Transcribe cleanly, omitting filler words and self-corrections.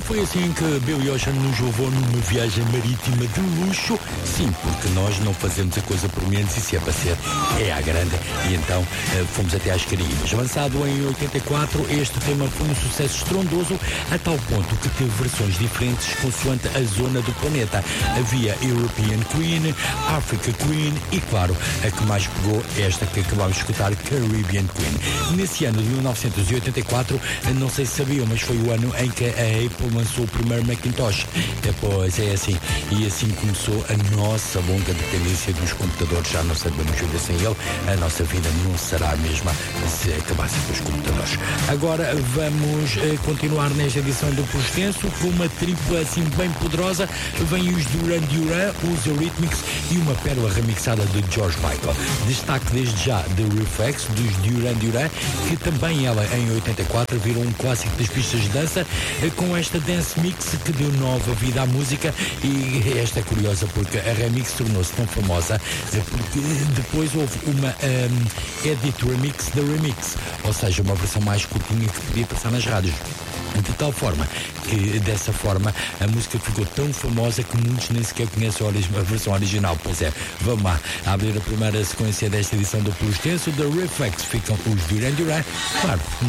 foi assim que Bill e Ocean nos levou numa viagem marítima de luxo. Sim, porque nós não fazemos a coisa por menos e se é para ser, é à grande. E então fomos até às Caraíbas. Lançado em 84, este tema foi um sucesso estrondoso a tal ponto que teve versões diferentes consoante a zona do planeta. Havia European Queen, Africa Queen e, claro, a que mais pegou, esta que acabámos de escutar, Caribbean Queen. Nesse ano de 1984, não sei se sabiam, mas foi o ano em que a Apple lançou o primeiro Macintosh. Pois é assim, e assim começou a nossa longa dependência dos computadores. Já não sabemos viver sem ele, a nossa vida não será a mesma se acabassem com os computadores. Agora vamos continuar nesta edição do Por Extenso com uma tripla assim bem poderosa. Vêm os Duran Duran, os Eurythmics e uma pérola remixada de George Michael. Destaque desde já The Reflex dos Duran Duran, que também ela em 84 virou um clássico das pistas de dança com esta dance mix que deu nova vida à música. E esta é curiosa porque a remix tornou-se tão famosa porque depois houve uma edit remix da remix, ou seja, uma versão mais curtinha que podia passar nas rádios. De tal forma que, dessa forma, a música ficou tão famosa que muitos nem sequer conhecem a versão original. Pois é, vamos lá abrir a primeira sequência desta edição do Por Extenso. The Reflex ficam os Duran Duran, claro,